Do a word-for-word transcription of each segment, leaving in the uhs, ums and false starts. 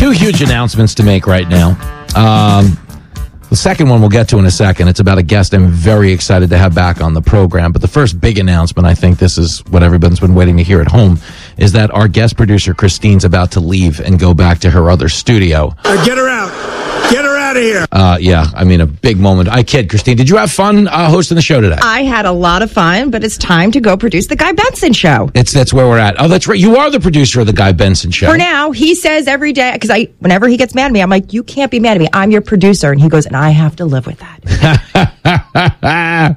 two huge announcements to make right now. Um, the second one we'll get to in a second. It's about a guest I'm very excited to have back on the program. But the first big announcement, I think this is what everyone's been waiting to hear at home, is that our guest producer, Christine's about to leave and go back to her other studio. Uh, get her out. Get her out of here. Uh, yeah, I mean, a big moment. I kid, Christine. Did you have fun uh, hosting the show today? I had a lot of fun, but it's time to go produce the Guy Benson Show. It's That's where we're at. Oh, that's right. You are the producer of the Guy Benson Show. For now, he says every day, because I, whenever he gets mad at me, I'm like, you can't be mad at me. I'm your producer. And he goes, and I have to live with that.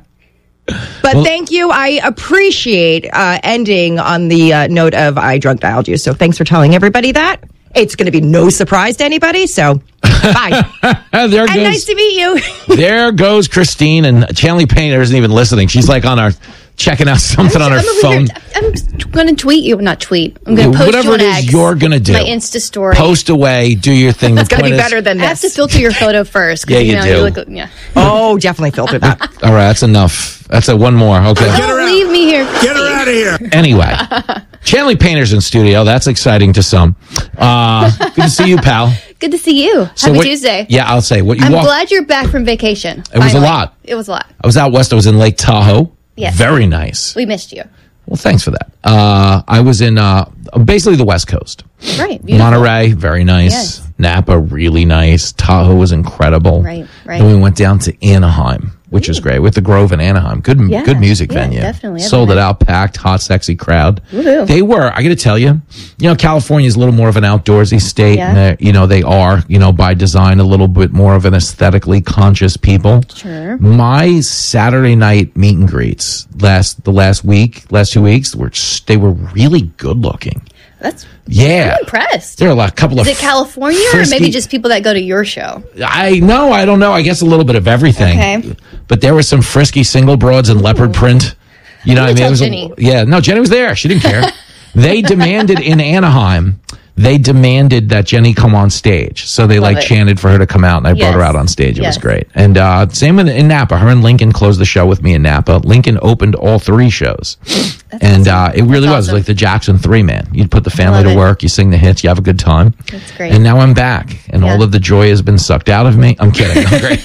But well, thank you. I appreciate uh, ending on the uh, note of I drug dialed you. So thanks for telling everybody that. It's going to be no surprise to anybody. So bye. there and goes, nice to meet you. There goes Christine, and Chanley Painter isn't even listening. She's like on our checking out something I'm, on her I'm phone. Here, I'm going to tweet you, not tweet. I'm going to post whatever you it is X, you're going to do. My Insta story. Post away. Do your thing. That's going to be better than this. I have to filter your photo first. Yeah, you, you know, do. You look, yeah. Oh, definitely filter that. All right, that's enough. That's a one more. Okay. Don't leave me here. Get her out of here. Anyway, Chanley Painter's in studio. That's exciting to some. Uh, good to see you, pal. Good to see you. So Happy what, Tuesday. Yeah, I'll say what you. I'm walk, glad you're back from vacation. It was a lot. It was a lot. I was out west. I was in Lake Tahoe. Yes. Very nice. We missed you. Well, thanks for that. Uh, I was in uh, basically the West Coast. Right. Beautiful. Monterey, very nice. Yes. Napa, really nice. Tahoe was incredible. Right, right. Then we went down to Anaheim, which is great, with the Grove in Anaheim. Good, Yeah, good music yeah, venue. definitely. Sold it Everything. out, packed, hot, sexy crowd. Woohoo. They were. I got to tell you, you know, California is a little more of an outdoorsy state. Yeah. And they're- you know, they are, you know, by design, a little bit more of an aesthetically conscious people. Sure. My Saturday night meet and greets last the last week, last two weeks, were they were really good looking. That's Yeah, I'm impressed. there are a couple Is of it California frisky- or maybe just people that go to your show? I know, I don't know. I guess a little bit of everything. Okay. But there were some frisky single broads in leopard print. You know what I mean? tell It was a- Jenny. yeah, no, Jenny was there. She didn't care. They demanded in Anaheim. They demanded that Jenny come on stage. So they Love like it. chanted for her to come out, and I brought her Yes. out on stage. It Yes. was great. And uh, same in, in Napa. Her and Lincoln closed the show with me in Napa. Lincoln opened all three shows. and uh, it really was awesome. like the Jackson Three, man. You'd put the family Love to it. work, you sing the hits, you have a good time. That's great. And now I'm back, and Yeah. all of the joy has been sucked out of me. I'm kidding. I'm great.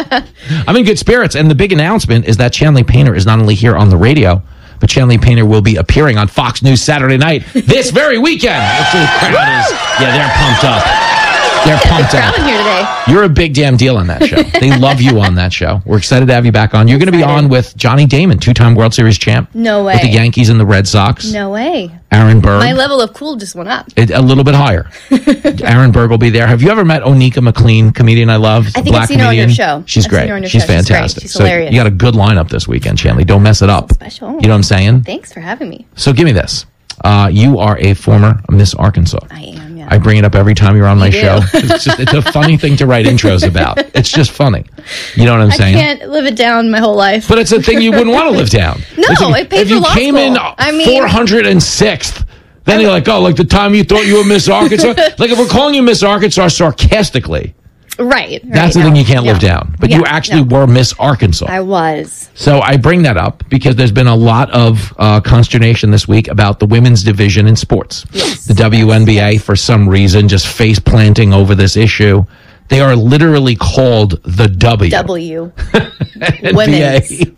I'm in good spirits. And the big announcement is that Chanley Painter is not only here on the radio, but Chanley Painter will be appearing on Fox News Saturday night this very weekend. Which the crowd is, yeah, they're pumped up. They're pumped Crowd up. in here today. You're a big damn deal on that show. They love you on that show. We're excited to have you back on. You're going to be Excited. on with Johnny Damon, two-time World Series champ. No way. With the Yankees and the Red Sox. No way. Aaron Berg. My level of cool just went up. It, a little bit higher. Aaron Berg will be there. Have you ever met Onika McLean, comedian I love? I think Black I've seen her on your comedian? show. She's I've seen great. her on your She's show. She's great. fantastic. She's so hilarious. you got a good lineup this weekend, Chanley. Don't mess it up. Special. You know what I'm saying? Thanks for having me. So give me this. Uh, you are a former Miss Arkansas. I am, yeah. I bring it up every time you're on my You do. show. It's just it's a funny thing to write intros about. It's just funny. You know what I'm I saying? can't live it down my whole life. But it's a thing you wouldn't want to live down. No, If you- I paid If for you law came in school. I mean- four hundred sixth, then you're like, oh, like the time you thought you were Miss Arkansas. Like if we're calling you Miss Arkansas sarcastically, right. right, that's the no, thing you can't no. live down. But Yeah, you actually no. were Miss Arkansas. I was. So I bring that up because there's been a lot of uh, consternation this week about the women's division in sports. Yes, the W N B A, for some reason, just face planting over this issue. They are literally called the W. W. N B A. Women's.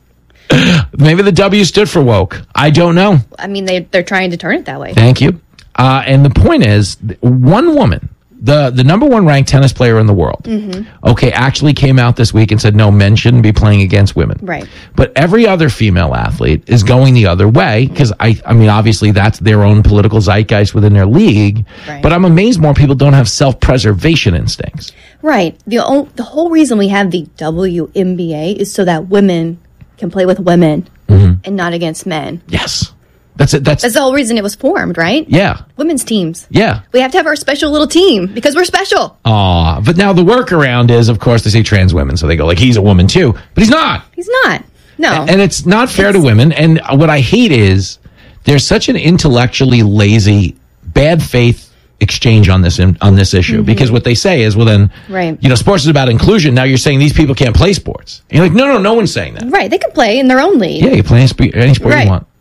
Maybe the W stood for woke. I don't know. I mean, they, they're trying to turn it that way. Thank you. Uh, and the point is, one woman, the, the number one ranked tennis player in the world, Mm-hmm. okay, actually came out this week and said, no, men shouldn't be playing against women. Right. But every other female athlete is going the other way because, I, I mean, obviously that's their own political zeitgeist within their league. Right. But I'm amazed more people don't have self-preservation instincts. Right. The, o- the whole reason we have the W N B A is so that women can play with women Mm-hmm. and not against men. Yes. That's it. That's, That's the whole reason it was formed, right? yeah. Women's teams. Yeah. We have to have our special little team because we're special. Aw, but now the workaround is, of course, they say trans women, so they go like, he's a woman too, but he's not. He's not. No. And it's not fair to women. And what I hate is there's such an intellectually lazy, bad faith exchange on this on this issue because what they say is, well, then, Right. you know, sports is about inclusion. Now you're saying these people can't play sports. And you're like, no, no, no one's saying that. Right. They can play in their own league. Yeah, you play any sp- any sport Right. you want.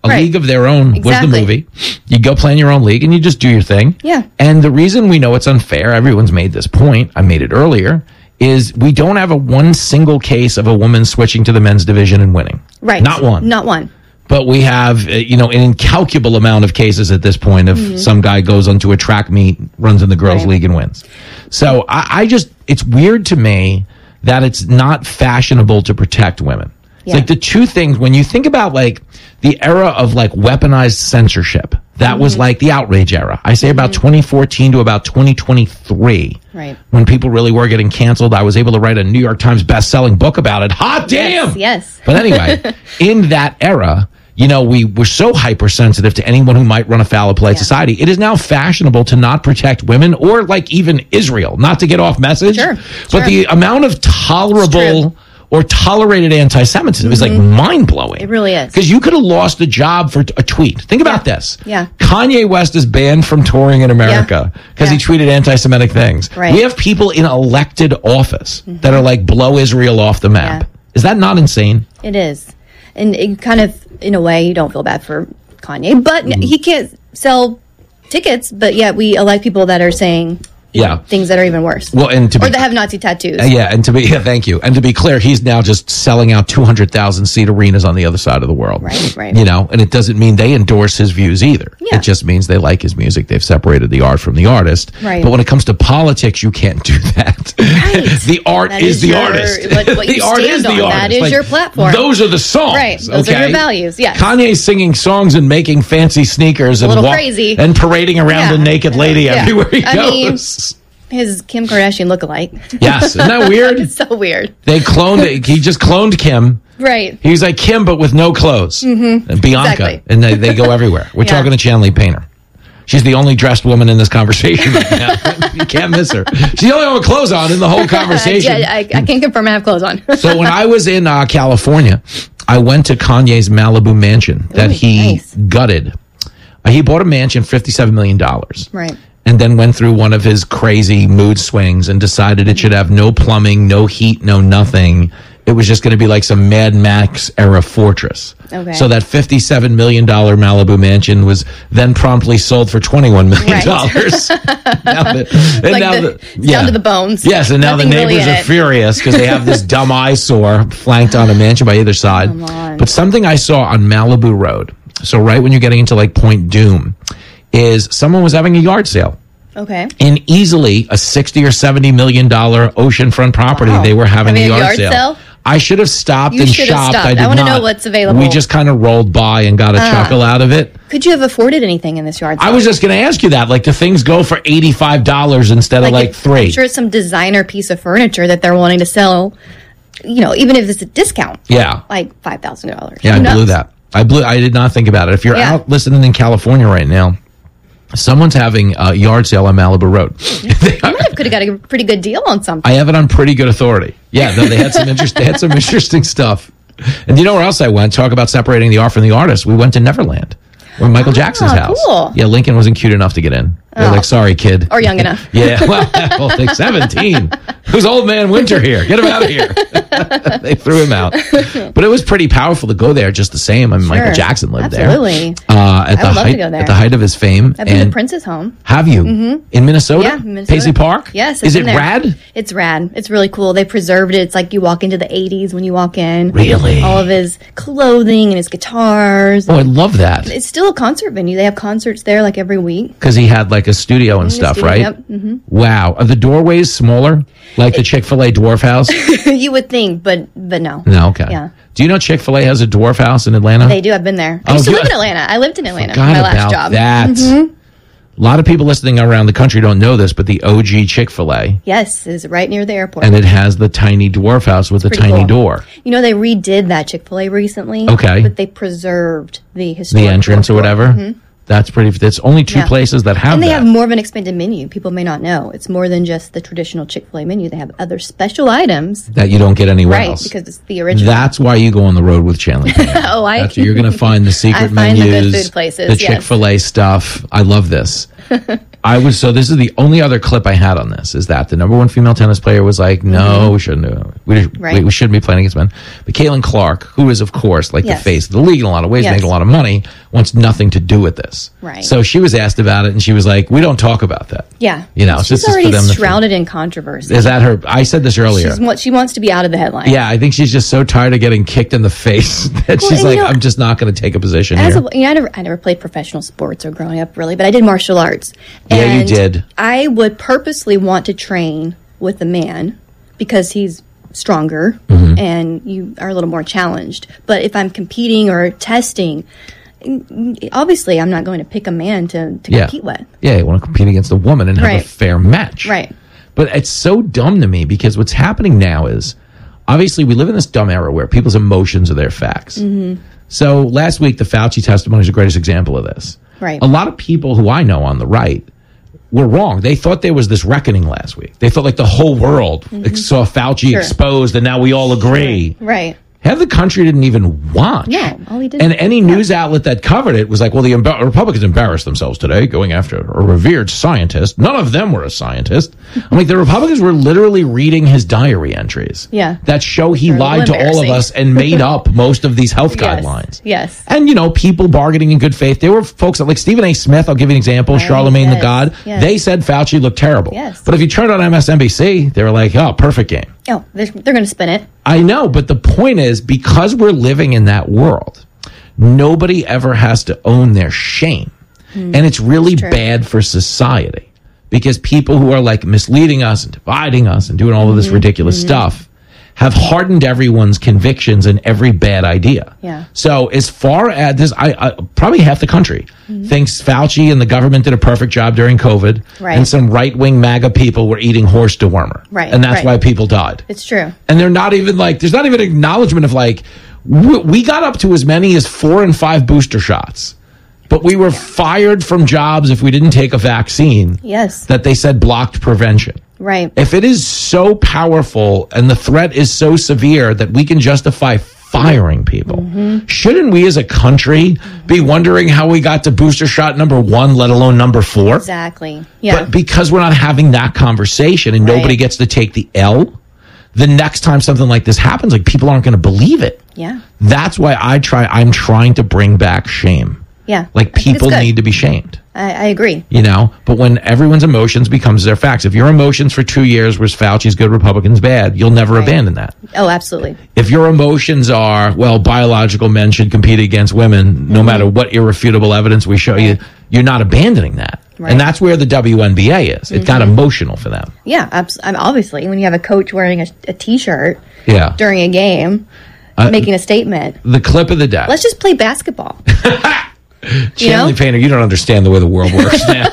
A Right. League of Their Own was Exactly. the movie. You go play in your own league and you just do your thing. Yeah. And the reason we know it's unfair, everyone's made this point, I made it earlier, is we don't have a one single case of a woman switching to the men's division and winning. Right. Not one. Not one. But we have, uh, you know, an incalculable amount of cases at this point of Mm-hmm. some guy goes onto a track meet, runs in the girls' Right. league and wins. So I, I just, it's weird to me that it's not fashionable to protect women. It's Yeah. like the two things, when you think about like the era of like weaponized censorship, that was Mm-hmm. like the outrage era. I say about twenty fourteen to about twenty twenty-three. Right. When people really were getting canceled, I was able to write a New York Times best-selling book about it. Hot damn! Yes, yes. But anyway, in that era, you know, we were so hypersensitive to anyone who might run afoul of polite society. It is now fashionable to not protect women or like even Israel, not to get off message. Sure, But sure. the amount of tolerable or tolerated anti-Semitism is like mind-blowing. It really is. Because you could have lost a job for t- a tweet. Think about this. Yeah. Kanye West is banned from touring in America because Yeah. he tweeted anti-Semitic things. Right. We have people in elected office that are like blow Israel off the map. Yeah. Is that not insane? It is. And it kind of, in a way, you don't feel bad for Kanye, but Mm-hmm. he can't sell tickets, but yet we elect people that are saying Yeah. things that are even worse. Well, and to or be that have Nazi tattoos. Uh, yeah, and to be yeah, thank you. And to be clear, he's now just selling out two hundred thousand seat arenas on the other side of the world. Right, right. You know, and it doesn't mean they endorse his views either. Yeah. It just means they like his music. They've separated the art from the artist. Right. But when it comes to politics, you can't do that. Right. The art That is, is the your- artist. what- what the you art stand is the on. artist. That is your platform. Those are the songs. Right. Those are okay? your values, yes. Kanye's singing songs and making fancy sneakers and little walk- crazy. and parading around Yeah. a naked lady Yeah. everywhere he I mean, goes. His Kim Kardashian lookalike. Yes, isn't that weird? It's so weird. They cloned it. He just cloned Kim. Right. He's like Kim, but with no clothes. Mm-hmm. And Bianca. Exactly. And they, they go everywhere. We're Yeah. talking to Chanley Painter. She's the only dressed woman in this conversation right now. You can't miss her. She's the only one with clothes on in the whole conversation. Yeah, I, I can't confirm I have clothes on. So when I was in uh, California, I went to Kanye's Malibu mansion that Ooh, he nice. gutted. Uh, he bought a mansion, fifty-seven million dollars. Right. And then went through one of his crazy mood swings and decided it should have no plumbing, no heat, no nothing. It was just going to be like some Mad Max era fortress. Okay. So that fifty-seven million dollars Malibu mansion was then promptly sold for twenty-one million dollars. Right. now the, and Like now the- it's down to the bones. Yes, and now Nothing the really neighbors in are it. furious because they have this dumb eyesore flanked on a mansion by either side. Come on. But something I saw on Malibu Road, so right when you're getting into like Point Doom, is someone was having a yard sale. Okay. In easily a sixty or seventy million dollar oceanfront property, Wow. they were having, Having a a yard, yard sale. sale? I should have stopped You and should have shopped. stopped. I, I did wanna not. know what's available. We just kind of rolled by and got a chuckle out of it. Could you have afforded anything in this yard sale? I was just going to ask you that. Like, do things go for eighty-five dollars instead of like it- three? I'm sure it's some designer piece of furniture that they're wanting to sell, you know, even if it's a discount. Yeah. Like five thousand dollars. Yeah, I blew that. I blew. I did not think about it. If you're Yeah. out listening in California right now, someone's having a yard sale on Malibu Road. They You are- might have could have got a pretty good deal on something. I have it on pretty good authority. Yeah, no, they had some interest. They had some interesting stuff. And you know where else I went? Talk about separating the art from the artist. We went to Neverland, or Michael Jackson's house. cool. Yeah, Lincoln wasn't cute enough to get in. They're Oh. like, sorry, kid. Or young enough. Yeah, well, well, like seventeen. Who's old man Winter here? Get him out of here. They threw him out. But it was pretty powerful to go there just the same. I mean, Michael Sure. Jackson lived Absolutely. there. Uh, at I the would love to height, go there. At the height of his fame. I've been and to Prince's home. have you? In Minnesota? Yeah, in Minnesota. Paisley Park? Yes. Is I've it been there. rad? It's rad. It's really cool. They preserved it. It's like you walk into the eighties when you walk in. Really? All of his clothing and his guitars. Oh, I love that. It's still a concert venue. They have concerts there like every week. Because he had like a studio and stuff, studio, right? yep. Mm-hmm. Wow. Are the doorways smaller? Like the Chick-fil-A dwarf house? You would think, but but no. No, okay. Yeah. Do you know Chick-fil-A has a dwarf house in Atlanta? They do. I've been there. I Oh, used to good. live in Atlanta. I lived in Atlanta for Forgot my last about job. that. Mm-hmm. A lot of people listening around the country don't know this, but the O G Chick-fil-A, Yes, is right near the airport. and it has the tiny dwarf house with the pretty tiny cool. door. You know, they redid that Chick-fil-A recently. Okay. But they preserved the historic The entrance or door. whatever. That's pretty. That's only two Yeah. places that have And they that. have more of an expanded menu. People may not know. It's more than just the traditional Chick-fil-A menu. They have other special items. that you don't get anywhere Right, else. because it's the original. That's why you go on the road with Chandler. oh, I That's where you're going to find the secret I find the good menus, food places, the yes. Chick-fil-A stuff. I love this. I was, so this is the only other clip I had on this, is that the number one female tennis player was like, no, mm-hmm. we shouldn't do we, right. we, we shouldn't be playing against men. But Caitlin Clark, who is, of course, like yes. the face of the league in a lot of ways, yes. making a lot of money, wants nothing to do with this. Right. So she was asked about it, and she was like, we don't talk about that. Yeah. You know, she's so already for them shrouded in controversy. Is that her? I said this earlier. She's, she wants to be out of the headline. Yeah, I think she's just so tired of getting kicked in the face that well, she's like, you know, I'm just not going to take a position as here. A, you know, I, never, I never played professional sports or growing up, really, but I did martial arts. Yeah, and you did. I would purposely want to train with a man because he's stronger mm-hmm. and you are a little more challenged. But if I'm competing or testing, obviously I'm not going to pick a man to, to yeah. compete with. Yeah, you want to compete against a woman and have right. a fair match. Right. But it's so dumb to me because what's happening now is, obviously we live in this dumb era where people's emotions are their facts. Mm-hmm. So last week, the Fauci testimony is the greatest example of this. Right. A lot of people who I know on the right were wrong. They thought there was this reckoning last week. They thought like the whole world mm-hmm. saw Fauci sure. exposed and now we all agree. Sure. Right. Half the country didn't even watch. No, all we did. And any yeah. news outlet that covered it was like, well, the embar- Republicans embarrassed themselves today going after a revered scientist. None of them were a scientist. I'm like, the Republicans were literally reading his diary entries. Yeah. That show he They're lied to all of us and made up most of these health yes. guidelines. Yes. And, you know, people bargaining in good faith. There were folks like Stephen A. Smith, I'll give you an example, right. Charlemagne yes. the God. Yes. They said Fauci looked terrible. Yes. But if you turned on M S N B C, they were like, oh, perfect game. Oh, they're, they're going to spin it. I know, but the point is, because we're living in that world, nobody ever has to own their shame. Mm, and it's really bad for society because people who are like misleading us and dividing us and doing all of this mm-hmm, ridiculous mm-hmm. stuff have hardened everyone's convictions in every bad idea. Yeah. So as far as this, I, I probably half the country mm-hmm. thinks Fauci and the government did a perfect job during COVID, right. and some right-wing MAGA people were eating horse dewormer, right. and that's right. why people died. It's true. And they're not even like, there's not even acknowledgement of like, we, we got up to as many as four and five booster shots, but we were yeah. fired from jobs if we didn't take a vaccine. Yes. That they said blocked prevention. Right. If it is so powerful and the threat is so severe that we can justify firing people, mm-hmm. shouldn't we as a country mm-hmm. be wondering how we got to booster shot number one, let alone number four? Exactly. Yeah. But because we're not having that conversation and right. nobody gets to take the L, the next time something like this happens, like people aren't going to believe it. Yeah. That's why I try, I'm trying to bring back shame. Yeah. Like people need to be shamed. I, I agree. You know, but when everyone's emotions becomes their facts, if your emotions for two years was Fauci's good, Republicans bad, you'll never right. abandon that. Oh, absolutely. If your emotions are, well, biological men should compete against women, mm-hmm. no matter what irrefutable evidence we show right. you, you're not abandoning that. Right. And that's where the W N B A is. It mm-hmm. got emotional for them. Yeah, abs- I mean, obviously, when you have a coach wearing a, a T-shirt yeah. during a game, uh, making a statement. The clip of the day. Let's just play basketball. Chanley you know? Painter, you don't understand the way the world works now.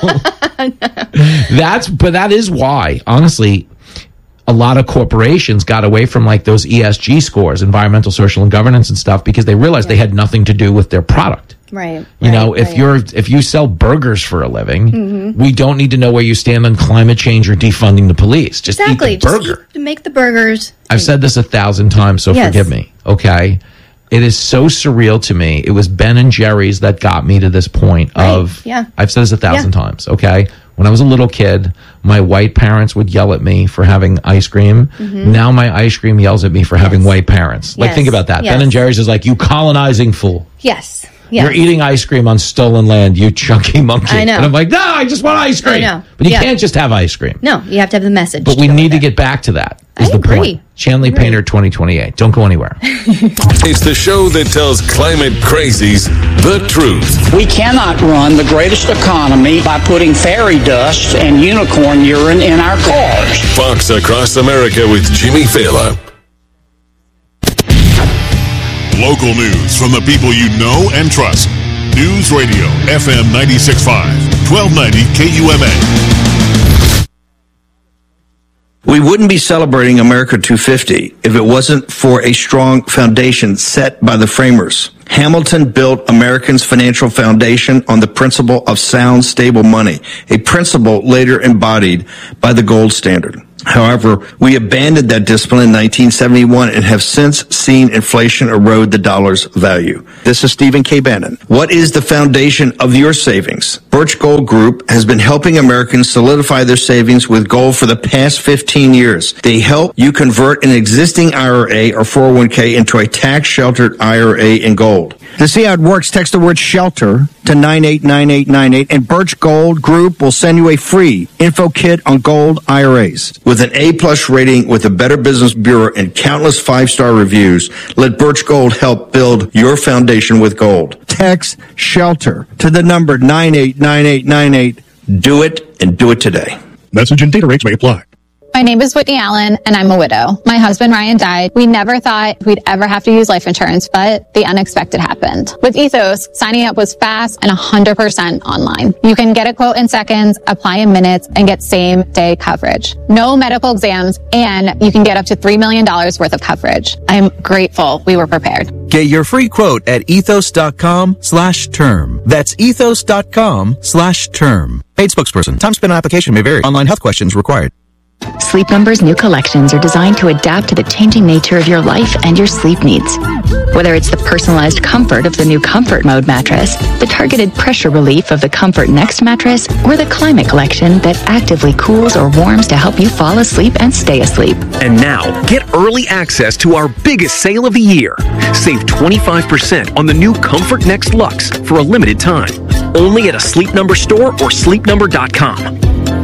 That's, but that is why, honestly, a lot of corporations got away from like those E S G scores, environmental, social, and governance and stuff, because they realized yeah. they had nothing to do with their product. Right. You right, know, if right. you're if you sell burgers for a living, mm-hmm. we don't need to know where you stand on climate change or defunding the police. Just exactly. eat the burger. Just eat, make the burgers. I've said this a thousand times, so yes. forgive me. Okay. It is so surreal to me. It was Ben and Jerry's that got me to this point right. of, yeah. I've said this a thousand yeah. times, okay? When I was a little kid, my white parents would yell at me for having ice cream. Mm-hmm. Now my ice cream yells at me for yes. having white parents. Like, yes. think about that. Yes. Ben and Jerry's is like, you colonizing fool. Yes. Yes. You're eating ice cream on stolen land, you chunky monkey. I know. And I'm like, no, I just want ice cream. I know. But you yeah. can't just have ice cream. No, you have to have the message. But we need to get back to that, is I the agree. point. Chanley Painter twenty twenty-eight. Don't go anywhere. It's the show that tells climate crazies the truth. We cannot run the greatest economy by putting fairy dust and unicorn urine in our cars. Fox Across America with Jimmy Fallon. Local news from the people you know and trust. News Radio, F M ninety-six point five, twelve ninety K U M A. We wouldn't be celebrating America two fifty if it wasn't for a strong foundation set by the framers. Hamilton built Americans' financial foundation on the principle of sound, stable money, a principle later embodied by the gold standard. However, we abandoned that discipline in nineteen seventy-one and have since seen inflation erode the dollar's value. This is Stephen K. Bannon. What is the foundation of your savings? Birch Gold Group has been helping Americans solidify their savings with gold for the past fifteen years. They help you convert an existing I R A or four oh one k into a tax-sheltered I R A in gold. To see how it works, text the word SHELTER to nine eight nine eight nine eight, and Birch Gold Group will send you a free info kit on gold I R As. With an A-plus rating with the Better Business Bureau and countless five-star reviews, let Birch Gold help build your foundation with gold. Text SHELTER to the number nine eight nine eight nine eight. Do it, and do it today. Message and data rates may apply. My name is Whitney Allen, and I'm a widow. My husband, Ryan, died. We never thought we'd ever have to use life insurance, but the unexpected happened. With Ethos, signing up was fast and one hundred percent online. You can get a quote in seconds, apply in minutes, and get same-day coverage. No medical exams, and you can get up to three million dollars worth of coverage. I'm grateful we were prepared. Get your free quote at ethos.com slash term. That's ethos.com slash term. Paid spokesperson. Time spent on application may vary. Online health questions required. Sleep Number's new collections are designed to adapt to the changing nature of your life and your sleep needs. Whether it's the personalized comfort of the new Comfort Mode mattress, the targeted pressure relief of the Comfort Next mattress, or the Climate Collection that actively cools or warms to help you fall asleep and stay asleep. And now, get early access to our biggest sale of the year. Save twenty-five percent on the new Comfort Next Luxe for a limited time. Only at a Sleep Number store or sleep number dot com.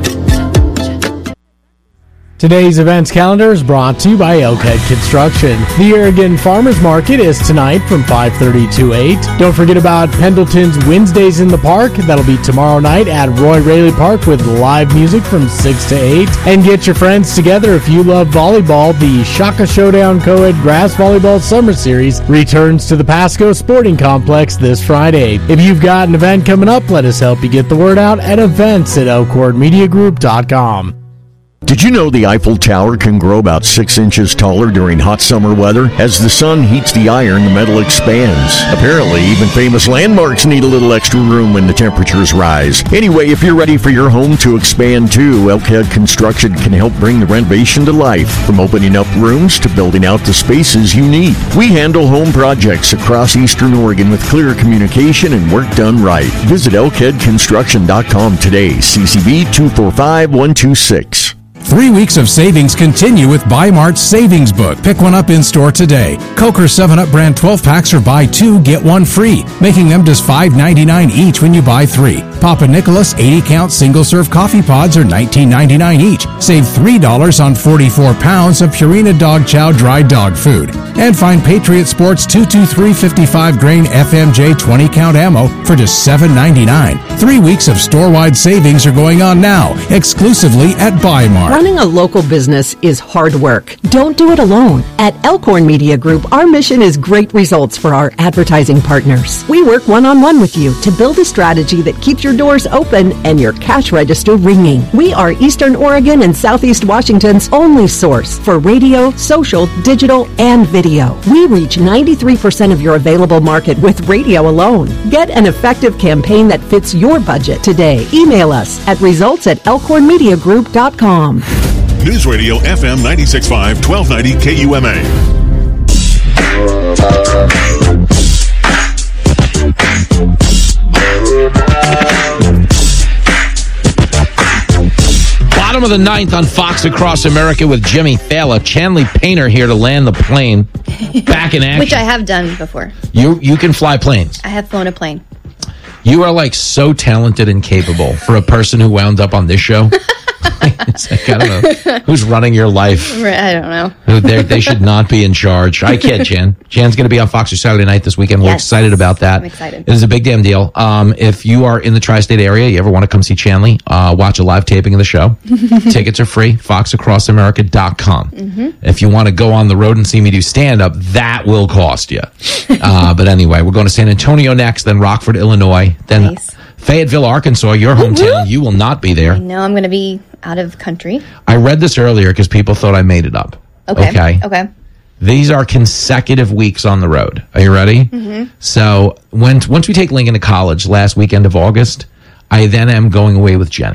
Today's events calendar is brought to you by Elkhead Construction. The Oregon Farmers Market is tonight from five thirty to eight. Don't forget about Pendleton's Wednesdays in the Park. That'll be tomorrow night at Roy Raley Park with live music from six to eight. And get your friends together if you love volleyball. The Shaka Showdown Co-ed Grass Volleyball Summer Series returns to the Pasco Sporting Complex this Friday. If you've got an event coming up, let us help you get the word out at events at elkhorn media group dot com. Did you know the Eiffel Tower can grow about six inches taller during hot summer weather? As the sun heats the iron, the metal expands. Apparently, even famous landmarks need a little extra room when the temperatures rise. Anyway, if you're ready for your home to expand too, Elkhead Construction can help bring the renovation to life. From opening up rooms to building out the spaces you need. We handle home projects across Eastern Oregon with clear communication and work done right. Visit elkhead construction dot com today. C C B two four five one two six. Three weeks of savings continue with Buy Mart's Savings Book. Pick one up in store today. Coke or seven up brand twelve packs or buy two, get one free, making them just five ninety-nine each when you buy three. Papa Nicholas eighty count single-serve coffee pods are nineteen ninety-nine each. Save three dollars on forty-four pounds of Purina Dog Chow dry dog food. And find Patriot Sports two twenty-three fifty-five grain F M J twenty count ammo for just seven ninety-nine. Three weeks of store-wide savings are going on now, exclusively at Buy Mart. Running a local business is hard work. Don't do it alone. At Elkhorn Media Group, our mission is great results for our advertising partners. We work one-on-one with you to build a strategy that keeps your doors open and your cash register ringing. We are Eastern Oregon and Southeast Washington's only source for radio, social, digital, and video. We reach ninety-three percent of your available market with radio alone. Get an effective campaign that fits your budget today. Email us at results at elkhorn media group dot com. News Radio F M ninety-six point five, twelve ninety K U M A. Bottom of the ninth on Fox Across America with Jimmy Fallon. Chanley Painter here to land the plane. Back in action. Which I have done before. You you can fly planes. I have flown a plane. You are like so talented and capable for a person who wound up on this show. It's like, I don't know. Who's running your life? I don't know. They they should not be in charge. I kid, Jan. Jan's going to be on Fox Saturday night this weekend. We're Yes. excited about that. I'm excited. It is a big damn deal. Um, if you are in the tri-state area, you ever want to come see Chanley, uh, watch a live taping of the show. Tickets are free. fox across america dot com. Mm-hmm. If you want to go on the road and see me do stand-up, that will cost you. Uh, but anyway, we're going to San Antonio next, then Rockford, Illinois, then Nice. Fayetteville, Arkansas, your hometown. You will not be there. I know I'm going to be out of country. I read this earlier because people thought I made it up. Okay. Okay. Okay. These are consecutive weeks on the road. Are you ready? Mm-hmm. So when once we take Lincoln to college last weekend of August, I then am going away with Jenny.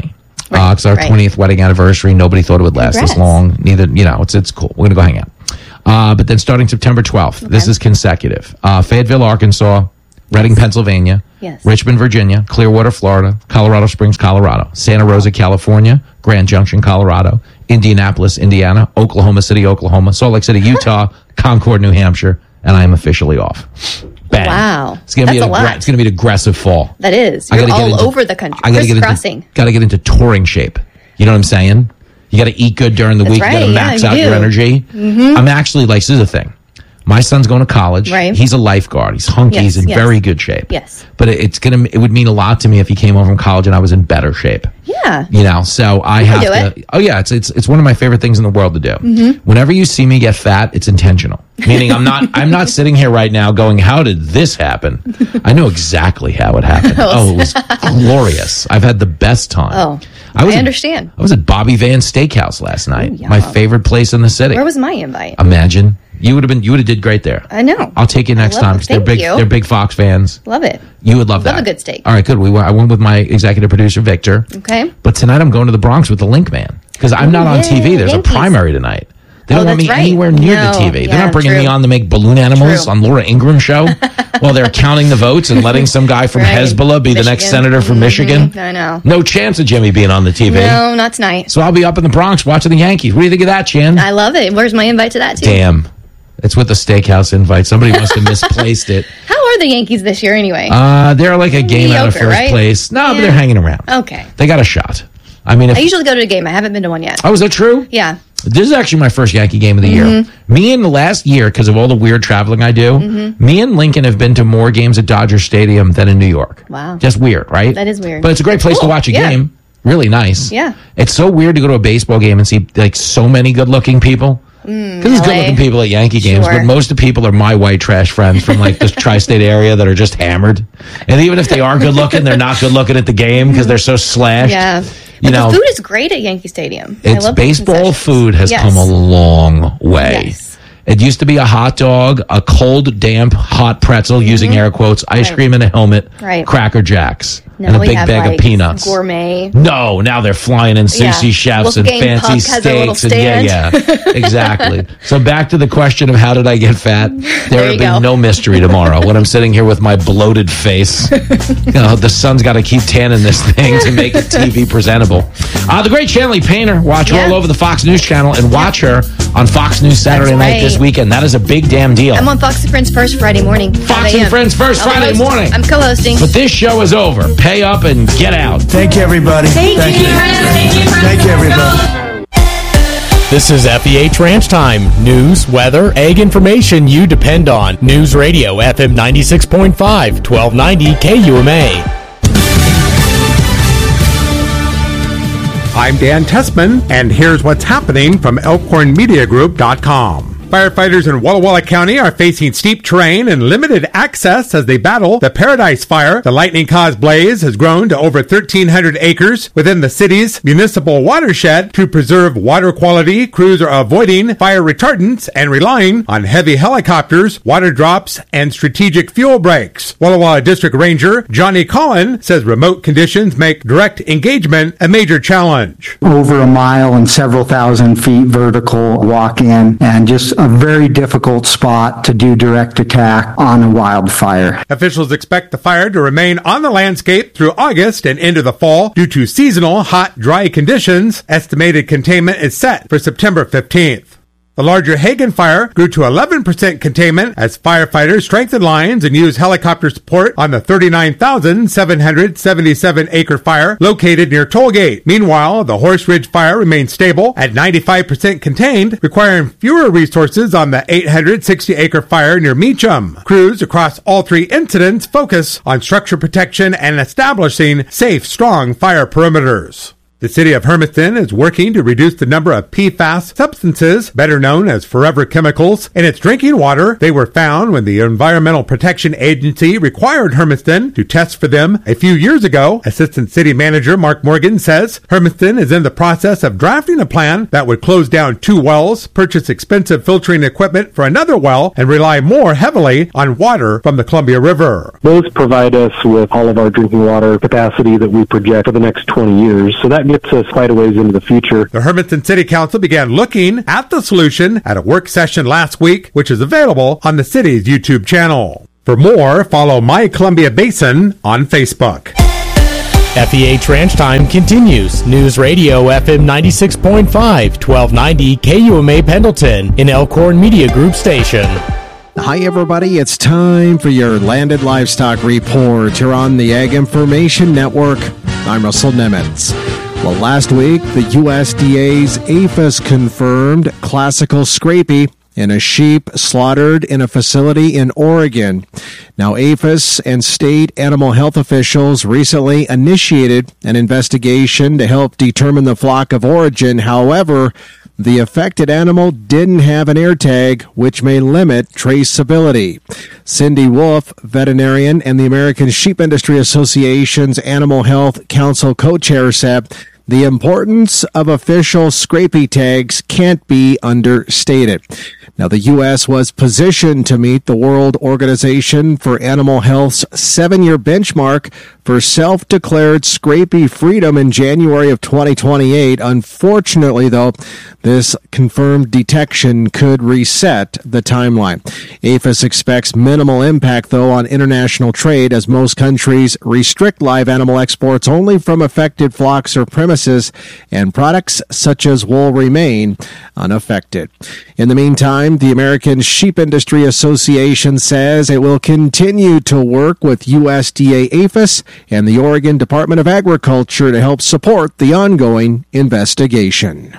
Right, uh, it's our right. twentieth wedding anniversary. Nobody thought it would last Congrats. this long. Neither, you know, it's it's cool. We're going to go hang out. Uh, but then starting September twelfth, okay. This is consecutive. Uh, Fayetteville, Arkansas, Reading, Pennsylvania, yes. Richmond, Virginia, Clearwater, Florida, Colorado Springs, Colorado, Santa Rosa, California, Grand Junction, Colorado, Indianapolis, Indiana, Oklahoma City, Oklahoma, Salt Lake City, Utah, Concord, New Hampshire, and I am officially off. Bang. Wow. It's going to be That's a, a lot. It's going to be an aggressive fall. That is. I You're gotta all get into, over the country. I got to get Crisscrossing. into got to get into touring shape. You know what I'm saying? You got to eat good during the That's week. right. You got to Yeah, max you out do. your energy. Mhm. I'm actually like, this is the thing. My son's going to college. Right. He's a lifeguard. He's hunky. Yes, He's in yes. very good shape. Yes. But it, it's gonna. It would mean a lot to me if he came home from college and I was in better shape. Yeah. You know. So I You can have do to. Oh yeah. It's it's it's one of my favorite things in the world to do. Mhm. Whenever you see me get fat, it's intentional. Meaning I'm not. I'm not sitting here right now going, "How did this happen?" I know exactly how it happened. Oh, it was glorious. I've had the best time. Oh, I I, was at- understand. I was at Bobby Van's Steakhouse last night. yum. My favorite place in the city. Where was my invite? Imagine you would have been. You would have did great there. I know. I'll take you next love time it. because they're Thank big. you. They're big Fox fans. Love it. You would love Love that. a good steak. All right, good. We went, I went with my executive producer Victor. Okay. But tonight I'm going to the Bronx with the Link Man because I'm Ooh, not on yeah, T V. There's Yankees. a primary tonight. They Oh, don't want that's me right. anywhere near No, the T V. They're yeah, not bringing true. me on to make balloon animals True. on Laura Ingram show while they're counting the votes and letting some guy from Right. Hezbollah be the next Michigan. senator from Mhm. Michigan. I know. No chance of Jimmy being on the T V. No, not tonight. So I'll be up in the Bronx watching the Yankees. What do you think of that, Chan? I love it. Where's my invite to that, too? Damn. It's with the steakhouse invite. Somebody must have misplaced it. How are the Yankees this year, anyway? Uh, they're like a game out of Mediocre, first right? place. No, but Yeah. they're hanging around. Okay. They got a shot. I mean, if, I usually go to a game. I haven't been to one yet. oh, is that true? Yeah. This is actually my first Yankee game of the year. Mhm. Me and the last year, because of all the weird traveling I do, Mhm. me and Lincoln have been to more games at Dodger Stadium than in New York. Wow. Just weird, right? That is weird. But it's a great place to Cool. watch a Yeah. game. Really nice. Yeah. It's so weird to go to a baseball game and see like so many good-looking people. Mm, Because there's L A. good-looking people at Yankee games, Sure. but most of the people are my white trash friends from like the tri-state area that are just hammered. And even if they are good-looking, they're not good-looking at the game because they're so slashed. Yeah. You But know, the food is great at Yankee Stadium. I it's love the baseball concessions. food has Yes. come a long way. Yes. It used to be a hot dog, a cold, damp, hot pretzel, using air quotes, ice Right. cream in a helmet, Right. Cracker Jacks, Now and a we big have, bag like, of peanuts. Gourmet. No, now they're flying in Yeah. sushi chefs and Wolfgang fancy Puck has a little steaks. And yeah, stand. yeah, exactly. So back to the question of how did I get fat? There you will be go. no mystery tomorrow when I'm sitting here with my bloated face. You know, the sun's got to keep tanning this thing to make it T V presentable. Uh, the great Shanley Painter. Watch her Yeah. all over the Fox News channel and watch her on Fox News Saturday That's night right. this weekend. That is a big damn deal. I'm on Fox and Friends first Friday morning. Fox and Friends first I'll be Friday hosting. morning. I'm co-hosting. But this show is over. Pay up and get out. Thank you, everybody. Thank Thank you. you. Thank you, everybody. This is F E H Ranch Time. News, weather, egg information you depend on. News Radio F M ninety-six point five, twelve ninety K U M A. I'm Dan Tessman, and here's what's happening from elkhorn media group dot com. Firefighters in Walla Walla County are facing steep terrain and limited access as they battle the Paradise Fire. The lightning-caused blaze has grown to over thirteen hundred acres within the city's municipal watershed. To preserve water quality, crews are avoiding fire retardants and relying on heavy helicopters, water drops, and strategic fuel breaks. Walla Walla District Ranger Johnny Collin says remote conditions make direct engagement a major challenge. Over a mile and several thousand feet vertical walk in, and just a very difficult spot to do direct attack on a wildfire. Officials expect the fire to remain on the landscape through August and into the fall due to seasonal hot, dry conditions. Estimated containment is set for September fifteenth. The larger Hagen fire grew to eleven percent containment as firefighters strengthened lines and used helicopter support on the thirty-nine thousand seven hundred seventy-seven acre fire located near Tollgate. Meanwhile, the Horse Ridge fire remained stable at ninety-five percent contained, requiring fewer resources on the eight hundred sixty acre fire near Meacham. Crews across all three incidents focus on structure protection and establishing safe, strong fire perimeters. The city of Hermiston is working to reduce the number of P FAS substances, better known as forever chemicals, in its drinking water. They were found when the Environmental Protection Agency required Hermiston to test for them a few years ago. Assistant City Manager Mark Morgan says Hermiston is in the process of drafting a plan that would close down two wells, purchase expensive filtering equipment for another well, and rely more heavily on water from the Columbia River. Those provide us with all of our drinking water capacity that we project for the next twenty years. So that gets us quite a ways into the future. The Hermiston City Council began looking at the solution at a work session last week, which is available on the city's YouTube channel. For more, follow My Columbia Basin on Facebook. F E H Ranch Time continues. News Radio F M ninety-six point five, twelve ninety K U M A Pendleton, an Elkhorn Media Group station. Hi, everybody. It's time for your Landed Livestock Report here on the Ag Information Network. I'm Russell Nemitz. Well, last week, the U S D A's APHIS confirmed classical scrapie in a sheep slaughtered in a facility in Oregon. Now, APHIS and state animal health officials recently initiated an investigation to help determine the flock of origin. However, the affected animal didn't have an air tag, which may limit traceability. Cindy Wolf, veterinarian and the American Sheep Industry Association's Animal Health Council co-chair, said the importance of official scrapie tags can't be understated. Now, the U S was positioned to meet the World Organization for Animal Health's seven-year benchmark for self-declared scrapie freedom in January of twenty twenty-eight. Unfortunately, though, this confirmed detection could reset the timeline. APHIS expects minimal impact, though, on international trade, as most countries restrict live animal exports only from affected flocks or premises, and products such as wool remain unaffected. In the meantime, the American Sheep Industry Association says it will continue to work with U S D A APHIS and the Oregon Department of Agriculture to help support the ongoing investigation.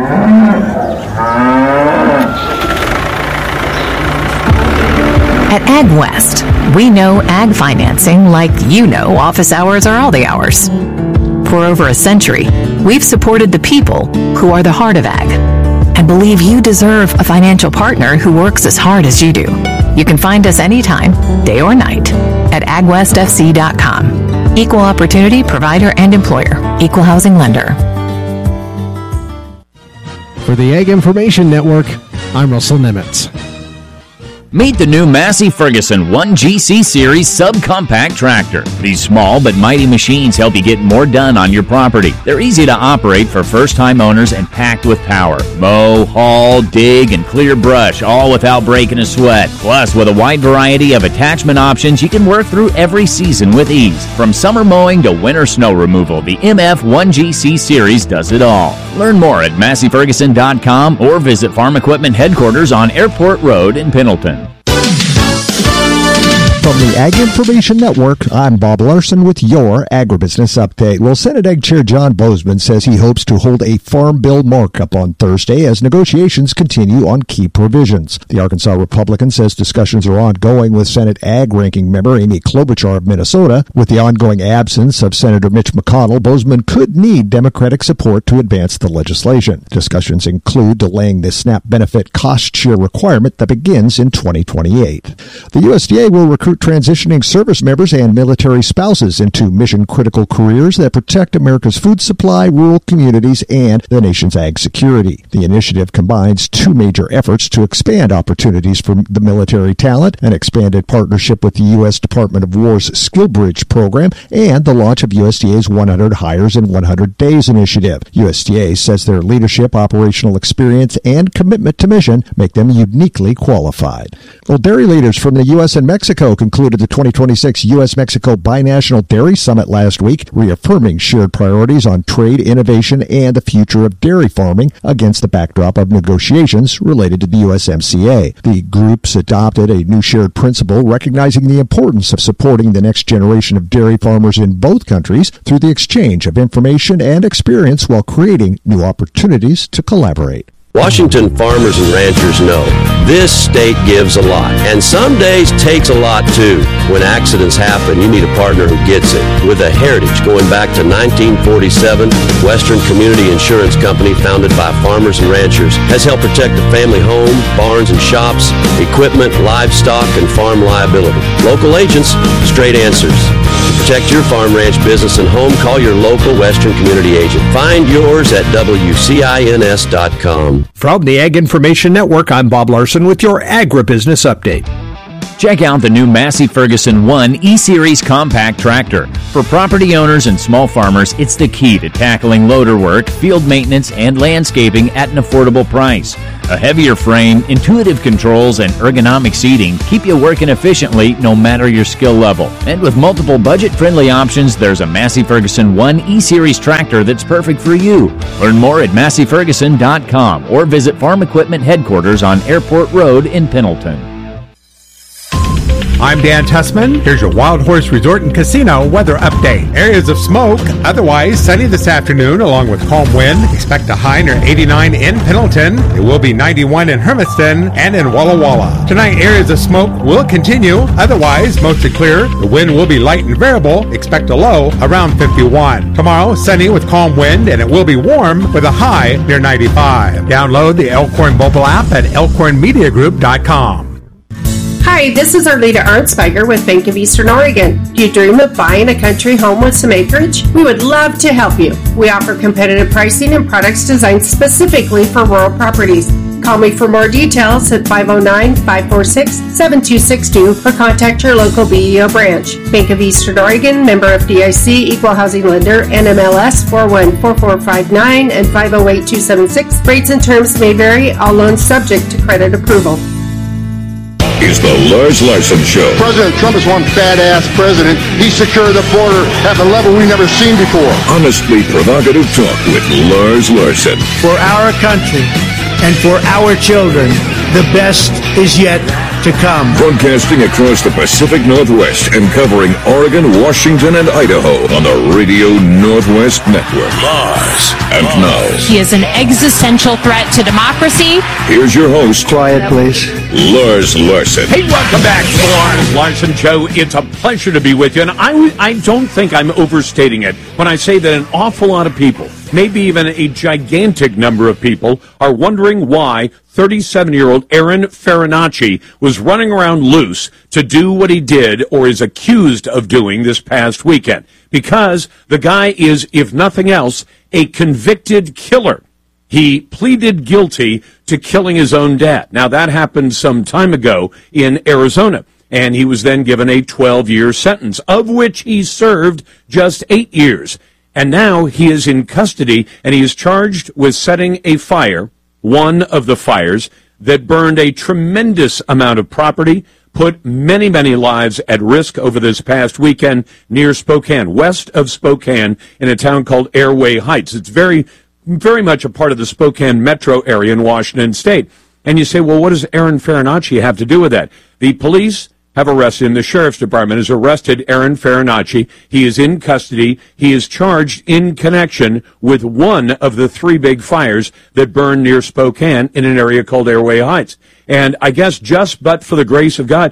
At AgWest, we know ag financing like you know office hours are all the hours. For over a century, we've supported the people who are the heart of ag and believe you deserve a financial partner who works as hard as you do. You can find us anytime, day or night, at ag west f c dot com. Equal opportunity provider and employer. Equal housing lender. For the Ag Information Network, I'm Russell Nemitz. Meet the new Massey Ferguson one G C Series subcompact tractor. These small but mighty machines help you get more done on your property. They're easy to operate for first-time owners and packed with power. Mow, haul, dig, and clear brush, all without breaking a sweat. Plus, with a wide variety of attachment options, you can work through every season with ease. From summer mowing to winter snow removal, the M F one G C Series does it all. Learn more at massey ferguson dot com or visit Farm Equipment Headquarters on Airport Road in Pendleton. From the Ag Information Network, I'm Bob Larson with your Agribusiness Update. Well, Senate Ag Chair John Boozman says he hopes to hold a Farm Bill markup on Thursday as negotiations continue on key provisions. The Arkansas Republican says discussions are ongoing with Senate Ag Ranking Member Amy Klobuchar of Minnesota. With the ongoing absence of Senator Mitch McConnell, Boozman could need Democratic support to advance the legislation. Discussions include delaying the SNAP benefit cost share requirement that begins in twenty twenty-eight. The U S D A will recruit transitioning service members and military spouses into mission-critical careers that protect America's food supply, rural communities, and the nation's ag security. The initiative combines two major efforts to expand opportunities for the military talent, an expanded partnership with the U S Department of War's SkillBridge program, and the launch of U S D A's one hundred Hires in one hundred Days initiative. U S D A says their leadership, operational experience, and commitment to mission make them uniquely qualified. Well, dairy leaders from the U S and Mexico concluded the twenty twenty-six U S Mexico Binational Dairy Summit last week, reaffirming shared priorities on trade, innovation, and the future of dairy farming against the backdrop of negotiations related to the U S M C A. The groups adopted a new shared principle recognizing the importance of supporting the next generation of dairy farmers in both countries through the exchange of information and experience while creating new opportunities to collaborate. Washington farmers and ranchers know this state gives a lot, and some days takes a lot too. When accidents happen, you need a partner who gets it. With a heritage going back to nineteen forty-seven, Western Community Insurance Company, founded by farmers and ranchers, has helped protect the family home, barns and shops, equipment, livestock, and farm liability. Local agents, straight answers. To protect your farm, ranch, business, and home, call your local Western Community agent. Find yours at W C I N S dot com. From the Ag Information Network, I'm Bob Larson with your Agribusiness Update. Check out the new Massey Ferguson one E-Series compact tractor. For property owners and small farmers, it's the key to tackling loader work, field maintenance, and landscaping at an affordable price. A heavier frame, intuitive controls, and ergonomic seating keep you working efficiently no matter your skill level. And with multiple budget-friendly options, there's a Massey Ferguson one E-Series tractor that's perfect for you. Learn more at massey ferguson dot com or visit Farm Equipment Headquarters on Airport Road in Pendleton. I'm Dan Tussman. Here's your Wild Horse Resort and Casino weather update. Areas of smoke, otherwise sunny this afternoon along with calm wind. Expect a high near eighty-nine in Pendleton. It will be ninety-one in Hermiston and in Walla Walla. Tonight, areas of smoke will continue. Otherwise, mostly clear. The wind will be light and variable. Expect a low around fifty-one. Tomorrow, sunny with calm wind, and it will be warm with a high near ninety-five. Download the Elkhorn mobile app at elkhorn media group dot com. Hi, this is Arleta Arnsberger with Bank of Eastern Oregon. Do you dream of buying a country home with some acreage? We would love to help you. We offer competitive pricing and products designed specifically for rural properties. Call me for more details at five oh nine, five four six, seven two six two or contact your local B E O branch. Bank of Eastern Oregon, member F D I C, equal housing lender, N M L S four one four four five nine and five oh eight two seven six. Rates and terms may vary, all loans subject to credit approval. Is the Lars Larson Show. President Trump is one badass president. He secured the border at a level we've never seen before. Honestly provocative talk with Lars Larson. For our country and for our children, the best is yet to come. Broadcasting across the Pacific Northwest and covering Oregon, Washington, and Idaho on the Radio Northwest Network. Lars. And now, he is an existential threat to democracy. Here's your host. Quiet, please. Lars Larson. Hey, welcome back to the Lars Larson Show. It's a pleasure to be with you, and I, w- I don't think I'm overstating it when I say that an awful lot of people, maybe even a gigantic number of people, are wondering why thirty-seven-year-old Aaron Farinacci was running around loose to do what he did or is accused of doing this past weekend. Because the guy is, if nothing else, a convicted killer. He pleaded guilty to killing his own dad. Now, that happened some time ago in Arizona, and he was then given a twelve-year sentence, of which he served just eight years. And now he is in custody, and he is charged with setting a fire, one of the fires, that burned a tremendous amount of property, put many, many lives at risk over this past weekend near Spokane, west of Spokane, in a town called Airway Heights. It's very, very much a part of the Spokane metro area in Washington State. And you say, well, what does Aaron Farinacci have to do with that? The police have arrested him. The sheriff's department has arrested Aaron Farinacci. He is in custody. He is charged in connection with one of the three big fires that burned near Spokane in an area called Airway Heights. And I guess just but for the grace of God,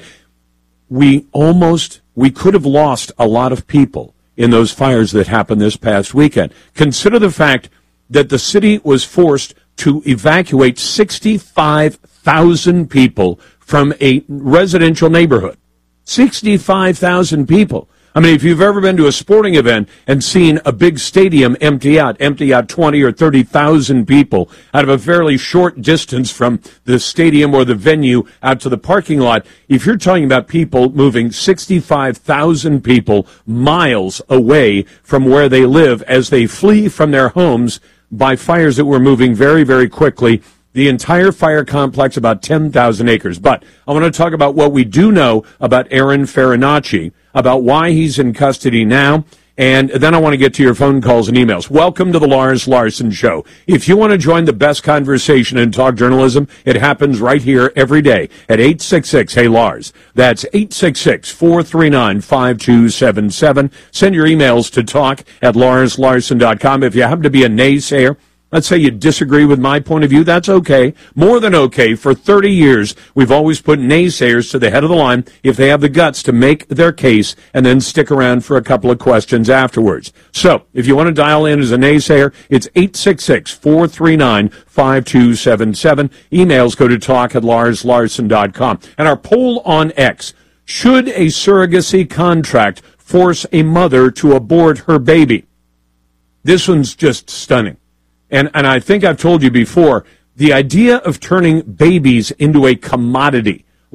we almost, we could have lost a lot of people in those fires that happened this past weekend. Consider the fact that the city was forced to evacuate sixty-five thousand people from a residential neighborhood. sixty-five thousand people. I mean, if you've ever been to a sporting event and seen a big stadium empty out, empty out twenty or thirty thousand people out of a fairly short distance from the stadium or the venue out to the parking lot, if you're talking about people moving sixty-five thousand people miles away from where they live as they flee from their homes by fires that were moving very, very quickly, the entire fire complex, about ten thousand acres. But I want to talk about what we do know about Aaron Farinacci, about why he's in custody now, and then I want to get to your phone calls and emails. Welcome to the Lars Larson Show. If you want to join the best conversation in talk journalism, it happens right here every day at eight six six, hey Lars. That's eight six six, four three nine, five two seven seven. Send your emails to talk at lars larson dot com. If you happen to be a naysayer, let's say you disagree with my point of view, that's okay. More than okay. For thirty years, we've always put naysayers to the head of the line if they have the guts to make their case and then stick around for a couple of questions afterwards. So, if you want to dial in as a naysayer, it's eight six six, four three nine, five two seven seven. Emails go to talk at lars larson dot com. And our poll on X, should a surrogacy contract force a mother to abort her baby? This one's just stunning. And and I think I've told you before, the idea of turning babies into a commodity,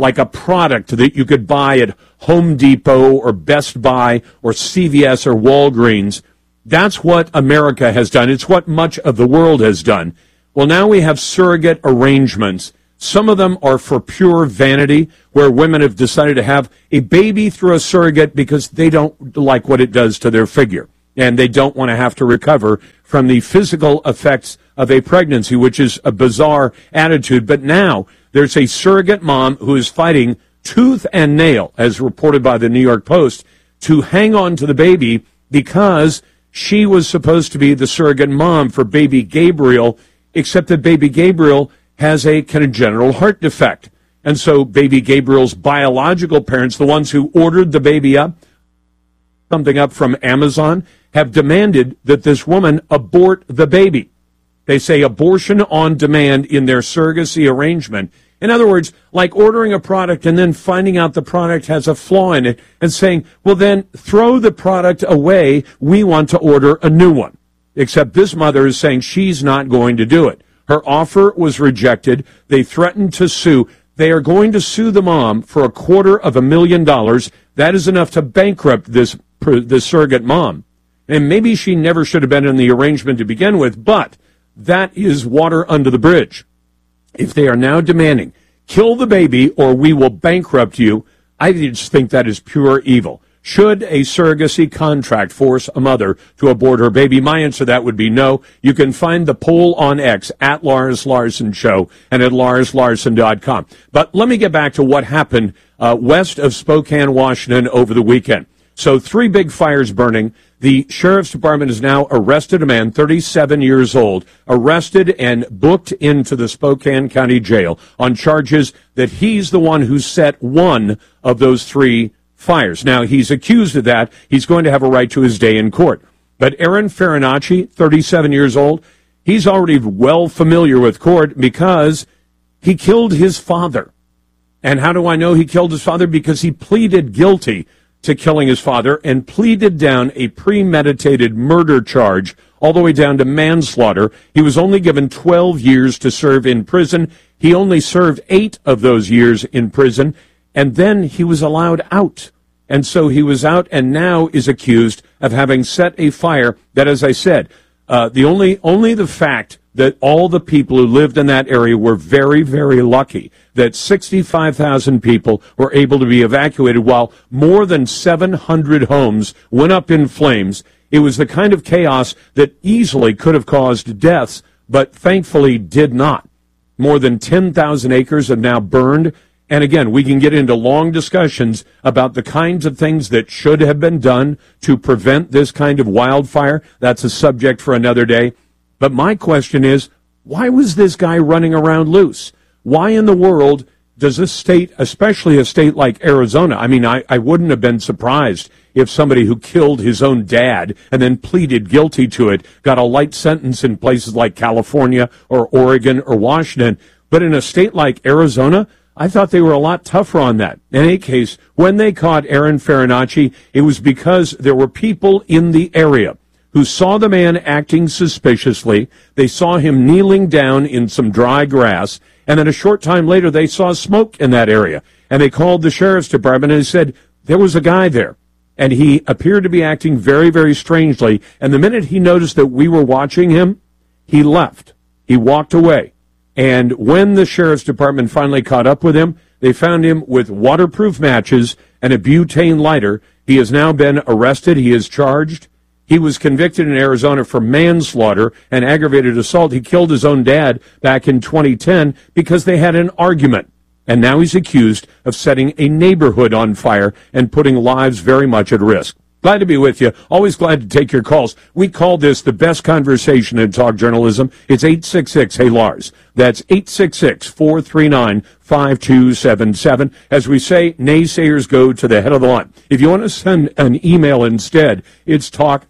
like a product that you could buy at Home Depot or Best Buy or C V S or Walgreens. That's what America has done. It's what much of the world has done. Well, now we have surrogate arrangements. Some of them are for pure vanity, where women have decided to have a baby through a surrogate because they don't like what it does to their figure, and they don't want to have to recover from the physical effects of a pregnancy, which is a bizarre attitude. But now there's a surrogate mom who is fighting tooth and nail, as reported by the New York Post, to hang on to the baby because she was supposed to be the surrogate mom for baby Gabriel, except that baby Gabriel has a congenital heart defect. And so baby Gabriel's biological parents, the ones who ordered the baby up, something up from Amazon, have demanded that this woman abort the baby. They say abortion on demand in their surrogacy arrangement. In other words, like ordering a product and then finding out the product has a flaw in it and saying, well, then throw the product away. We want to order a new one. Except this mother is saying she's not going to do it. Her offer was rejected. They threatened to sue. They are going to sue the mom for a quarter of a million dollars. That is enough to bankrupt this, this surrogate mom. And maybe she never should have been in the arrangement to begin with, but that is water under the bridge. If they are now demanding, kill the baby or we will bankrupt you, I just think that is pure evil. Should a surrogacy contract force a mother to abort her baby? My answer to that would be no. You can find the poll on X at Lars Larson Show and at lars larson dot com. But let me get back to what happened uh, west of Spokane, Washington over the weekend. So three big fires burning. The sheriff's department has now arrested a man, thirty-seven years old, arrested and booked into the Spokane County Jail on charges that he's the one who set one of those three fires. Now, he's accused of that. He's going to have a right to his day in court. But Aaron Farinacci, thirty-seven years old, he's already well familiar with court because he killed his father. And how do I know he killed his father? Because he pleaded guilty to killing his father and pleaded down a premeditated murder charge all the way down to manslaughter. He was only given twelve years to serve in prison. He only served eight of those years in prison, and then he was allowed out. And so he was out and now is accused of having set a fire that, as I said, uh, the only only the fact that all the people who lived in that area were very, very lucky that sixty-five thousand people were able to be evacuated while more than seven hundred homes went up in flames. It was the kind of chaos that easily could have caused deaths, but thankfully did not. More than ten thousand acres have now burned. And again, we can get into long discussions about the kinds of things that should have been done to prevent this kind of wildfire. That's a subject for another day. But my question is, why was this guy running around loose? Why in the world does this state, especially a state like Arizona, I mean, I, I wouldn't have been surprised if somebody who killed his own dad and then pleaded guilty to it got a light sentence in places like California or Oregon or Washington. But in a state like Arizona, I thought they were a lot tougher on that. In any case, when they caught Aaron Farinacci, it was because there were people in the area who saw the man acting suspiciously. They saw him kneeling down in some dry grass, and then a short time later they saw smoke in that area. And they called the sheriff's department and they said, there was a guy there. And he appeared to be acting very, very strangely. And the minute he noticed that we were watching him, he left. He walked away. And when the sheriff's department finally caught up with him, they found him with waterproof matches and a butane lighter. He has now been arrested. He is charged. He was convicted in Arizona for manslaughter and aggravated assault. He killed his own dad back in twenty ten because they had an argument. And now he's accused of setting a neighborhood on fire and putting lives very much at risk. Glad to be with you. Always glad to take your calls. We call this the best conversation in talk journalism. It's eight six six, hey Lars. That's eight six six, four three nine, five two seven seven. As we say, naysayers go to the head of the line. If you want to send an email instead, it's talk,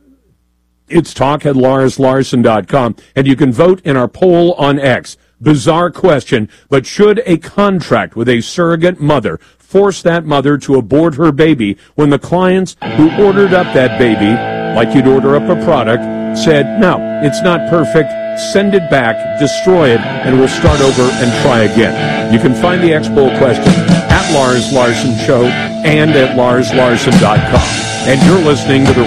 it's talk at lars larson dot com. And you can vote in our poll on X. Bizarre question, but should a contract with a surrogate mother force that mother to abort her baby when the clients who ordered up that baby, like you'd order up a product, said, no, it's not perfect. Send it back, destroy it, and we'll start over and try again. You can find the X-Bowl question at Lars Larson Show and at lars larson dot com. And you're listening to the